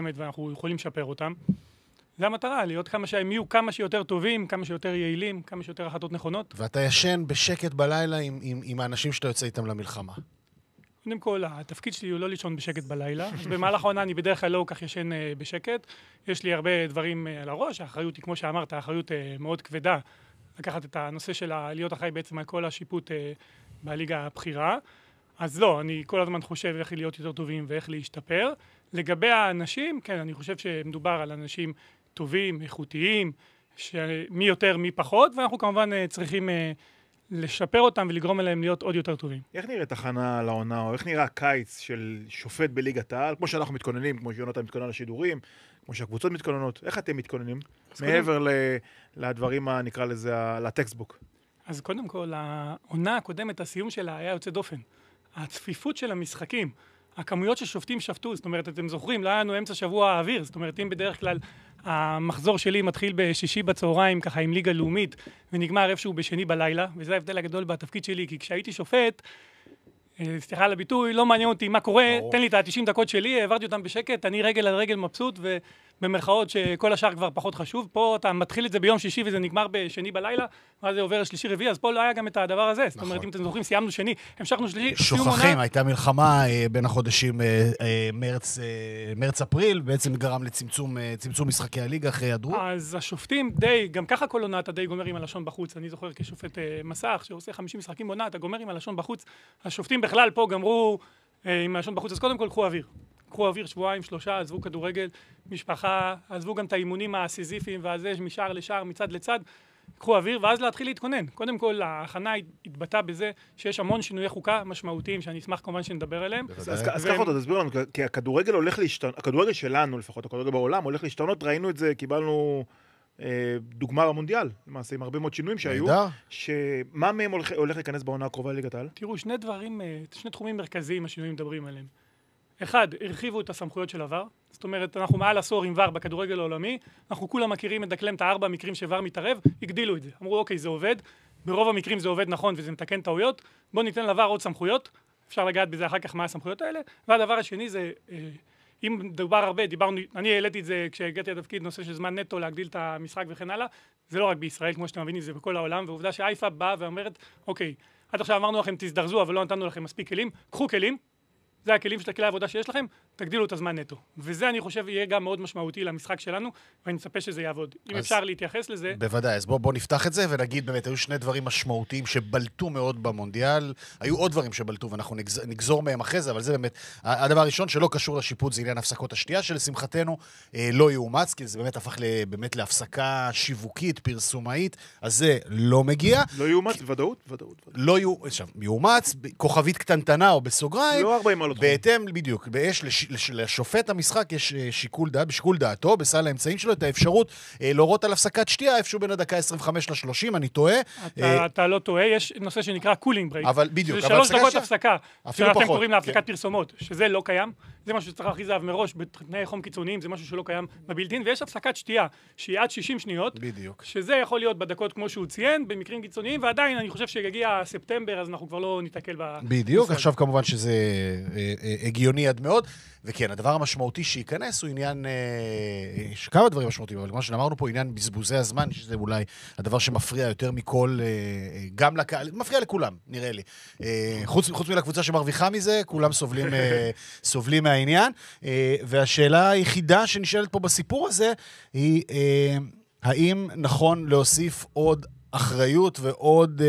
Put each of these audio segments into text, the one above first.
מסוימת ואנחנו יכולים לשפר אותם. זה המטרה, להיות הם יהיו כמה שיותר טובים, כמה שיותר יעילים, כמה שיותר החלטות נכונות. ואתה ישן בשקט בלילה עם האנשים שאתה יוצא איתם למלחמה. קודם כל, התפקיד שלי הוא לא לישון בשקט בלילה. אז במהלך העונה אני בדרך כלל לא כך ישן בשקט. יש לי הרבה דברים על הראש. האחריות היא, כמו שאמרת, האחריות מאוד כבדה. לקחת את הנושא של להיות אחראי בעצם על כל השיפוט בליגה הבכירה. אז לא, אני כל הזמן חושב איך להיות יותר טובים ואיך להשתפר. לגבי האנשים, כן, אני חושב שמדובר על אנשים טובים, איכותיים, מי יותר, מי פחות, ואנחנו כמובן צריכים לשפר אותם ולגרום אליהם להיות עוד יותר טובים. איך נראית הכנה לעונה, או איך נראה הקיץ של שופט בליגת העל, כמו שאנחנו מתכוננים, כמו שיונתן מתכונן לשידורים, כמו שהקבוצות מתכוננות, איך אתם מתכוננים? מעבר לדברים, נקרא לזה, לטקסטבוק. אז קודם כל, העונה הקודמת, הסיום שלה היה יוצא דופן. הצפיפות של המשחקים, הכמויות ששופטים שפטו, זאת אומרת, אתם זוכרים, לא היה לנו אמצע שבוע האוויר, זאת אומרת, אם בדרך כלל המחזור שלי מתחיל בשישי בצהריים, ככה עם ליגה לאומית, ונגמר איפשהו בשני בלילה, וזה ההבדל הגדול בתפקיד שלי, כי כשהייתי שופט, סליחה על הביטוי, לא מעניין אותי מה קורה, תן לי את ה-90 דקות שלי, העברתי אותם בשקט, אני רגל על רגל מבסוט, ובמרכאות שכל השאר כבר פחות חשוב. פה אתה מתחיל את זה ביום שישי וזה נגמר בשני בלילה, ואז זה עובר לשלישי רביעי, אז פה לא היה גם את הדבר הזה. זאת אומרת, אם אתם זוכרים, סיימנו שני, המשכנו שלישי. שוכחים, הייתה מלחמה בין החודשים מרץ-אפריל, בעצם גרם לצמצום משחקי הליגה אחרי היעדרות. אז השופטים די, גם ככה כל עונה אתה די גומר עם הלשון בחוץ. אני זוכר כשופט מסך שעושה 50 משחקים בעונה, אתה גומר עם הלשון בחוץ. השופטים בכלל פה גמרו עם הלשון בחוץ. אז קודם כל קחו אוויר שבועיים, 3, עזבו כדורגל, משפחה, עזבו גם את האימונים הסיזיפיים והזה משער לשער, מצד לצד, קחו אוויר, ואז להתחיל להתכונן. קודם כל, ההכנה התבטאה בזה שיש המון שינויי חוקה משמעותיים, שאני אשמח כמובן שנדבר עליהם. אז ככה אותה, תסביר לנו, כי הכדורגל הולך להשתנות, הכדורגל שלנו לפחות, הכדורגל בעולם הולך להשתנות, ראינו את זה, קיבלנו דוגמה במונדיאל, למעשה, עם הרבה מאוד שינויים שהיו, שמה מהם הולך להיכנס בעונה הקרובה לליגת העל? תראו, שני תחומים מרכזיים השינויים מדברים עליהם. אחד, הרחיבו את הסמכויות של עבר, זאת אומרת, אנחנו מעל עשור עם ור בכדורגל העולמי, אנחנו כולם מכירים מדקלם את 4 המקרים שוור מתערב, הגדילו את זה. אמרו, אוקיי, זה עובד, ברוב המקרים זה עובד נכון וזה מתקן טעויות, בואו ניתן לבר עוד סמכויות, אפשר לגעת בזה אחר כך מה הסמכויות האלה, והדבר השני זה, אם דובר הרבה, אני העליתי את זה כשהגעתי לתפקיד, נושא של זמן נטו להגדיל את המשחק וכן הלאה, זה לא רק בישראל, כמו שאתם מבינים, זה בכל העולם, ועובדה שאיפה באה ואומרת, אוקיי, עד עכשיו אמרנו לכם תזדרזו, אבל לא נתנו לכם מספיק כלים, קחו כלים, זה הכלים של כלי העבודה שיש לכם, תגדילו את הזמן נטו. וזה אני חושב יהיה גם מאוד משמעותי למשחק שלנו, ואני מצפה שזה יעבוד. אם אפשר להתייחס לזה... בוודאי, אז בוא נפתח את זה ונגיד באמת, היו שני דברים משמעותיים שבלטו מאוד במונדיאל, היו עוד דברים שבלטו ואנחנו נגזור מהם אחרי זה, אבל זה באמת, הדבר הראשון שלא קשור לשיפוט זה עניין הפסקות השתייה, שלשמחתנו לא יאומץ, כי זה באמת הפך באמת להפסקה שיווקית, פרסומאית, אז זה לא מגיע. לא יאומץ, ודאות. לא יאומץ, כוכבית קטנטנה או בסוגריים. לא 40 מעלות. בהתאם, בדיוק, לשופט המשחק יש שיקול דעת, בשיקול דעתו, בסל האמצעים שלו, את האפשרות להורות על הפסקת שתייה, איפשהו בין הדקה 25 ל-30, אני טועה. אתה לא טועה, יש נושא שנקרא קולינג ברייק. אבל בדיוק, זה 3 דקות הפסקה, שאתם קוראים לה הפסקת כן. פרסומות, שזה לא קיים, זה משהו שצריך להכריז עליו מראש, בתנאי חום קיצוניים, זה משהו שלא קיים בבילטין, ויש הפסקת שתייה, שהיא עד 60 שניות, בדיוק. שזה יכול להיות בדקות כמו שהוא ציין, במקרים קיצוניים, ועדיין אני חושב שיגיע ספטמבר, אז אנחנו כבר לא ניתקל בדיוק, עכשיו כמובן שזה הגיוני עד מאוד, וכן, הדבר המשמעותי שייכנס הוא עניין, יש כמה דברים משמעותיים, אבל כמו שאמרנו פה, עניין בזבוזי הזמן, שזה אולי הדבר שמפריע יותר מכל, גם לקהל, מפריע לכולם, נראה לי. חוץ מלקבוצה שמרוויחה מזה, כולם סובלים מהעניין, והשאלה היחידה שנשאלת פה בסיפור הזה, היא, האם נכון להוסיף עוד אחריות ועוד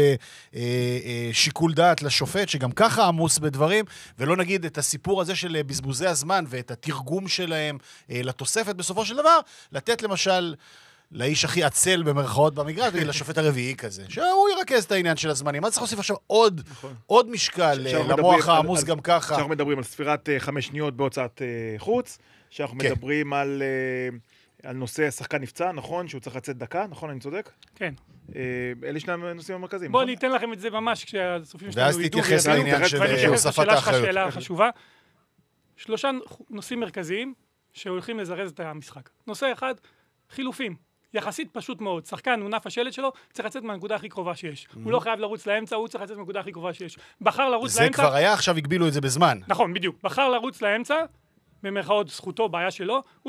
שיקול דעת לשופט, שגם ככה עמוס בדברים, ולא נגיד את הסיפור הזה של בזבוזי הזמן ואת התרגום שלהם לתוספת בסופו של דבר, לתת למשל לאיש הכי עצל במרכאות במגרש, לשופט הרביעי כזה, שהוא ירכז את העניין של הזמנים. אז צריך להוסיף עכשיו עוד משקל למוח העמוס גם ככה. שאנחנו מדברים על ספירת 5 שניות בהוצאת חוץ, שאנחנו מדברים על נושא השחקן נפצע, נכון? שהוא צריך לצאת דקה, נכון? אני צודק? כן. אלה שני הנושאים המרכזיים. בואו ניתן לכם את זה ממש כשהסופים שלנו ואז תתייחס לעניין של הוספת האחריות. שאלה חשובה. 3 נושאים מרכזיים שהולכים לזרז את המשחק. נושא אחד, חילופים. יחסית פשוט מאוד. שחקן, הוא נף השלט שלו, צריך לצאת מהנקודה הכי קרובה שיש. הוא לא חייב לרוץ לאמצע, הוא צריך לצאת מהנקודה הכי קרובה שיש. בחר לרוץ לאמצע. זה כבר היה, עכשיו הגבילו את זה בזמן. נכון, בדיוק. בחר לרוץ לאמצע, במרכאות זכותו, בעיה שלו.